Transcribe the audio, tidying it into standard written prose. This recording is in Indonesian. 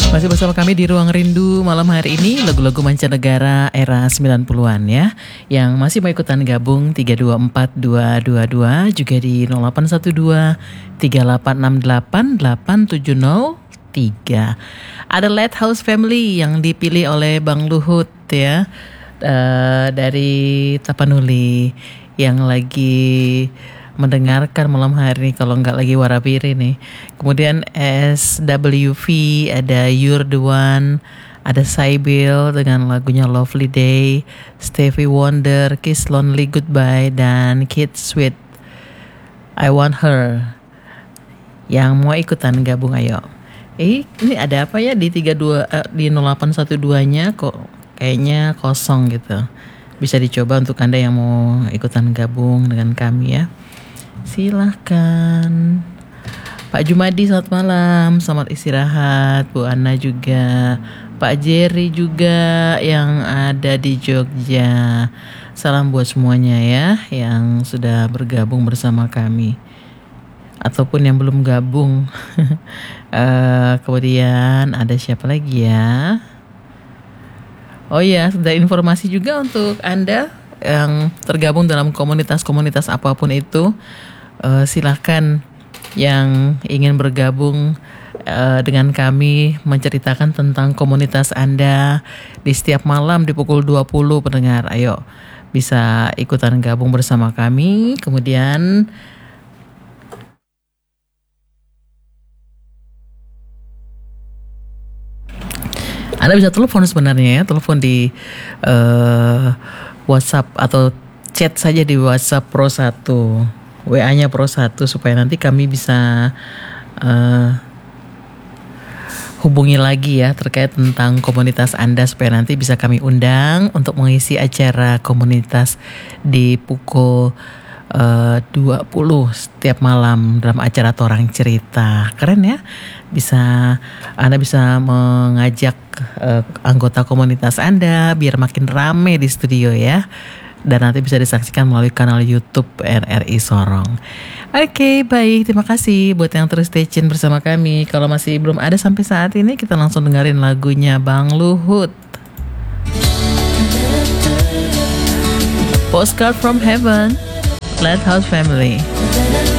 Masih bersama kami di Ruang Rindu malam hari ini, lagu-lagu mancanegara era 90-an ya. Yang masih mau ikutan gabung 324222, juga di 0812 3868 8703. Ada Lighthouse Family yang dipilih oleh Bang Luhut ya, dari Tapanuli, yang lagi mendengarkan malam hari ini, kalau nggak lagi warapiri nih. Kemudian SWV, ada You're the One, ada Sybil dengan lagunya Lovely Day, Stevie Wonder, Kiss Lonely Goodbye, dan Kid Sweet, I Want Her. Yang mau ikutan gabung ayo. Ini ada apa ya di 0812-nya kok kayaknya kosong gitu. Bisa dicoba untuk Anda yang mau ikutan gabung dengan kami ya. Silahkan. Pak Jumadi selamat malam, selamat istirahat. Bu Ana juga, Pak Jerry juga yang ada di Jogja. Salam buat semuanya ya yang sudah bergabung bersama kami, ataupun yang belum gabung. Kemudian ada siapa lagi ya? Oh ya, sudah informasi juga untuk Anda yang tergabung dalam komunitas-komunitas apapun itu. Silahkan yang ingin bergabung dengan kami, menceritakan tentang komunitas Anda di setiap malam di pukul 20 pendengar. Ayo bisa ikutan gabung bersama kami. Kemudian Anda bisa telepon sebenarnya ya, telepon di WhatsApp atau chat saja di WhatsApp Pro 1. WA-nya Pro 1 supaya nanti kami bisa hubungi lagi ya terkait tentang komunitas Anda, supaya nanti bisa kami undang untuk mengisi acara komunitas di pukul 20 setiap malam dalam acara Torang Cerita. Keren ya, Anda bisa mengajak anggota komunitas Anda biar makin rame di studio ya. Dan nanti bisa disaksikan melalui kanal YouTube RRI Sorong. Oke, baik, terima kasih buat yang terus stay tune bersama kami. Kalau masih belum ada sampai saat ini, kita langsung dengerin lagunya Bang Luhut, Postcard from Heaven, Lighthouse Family.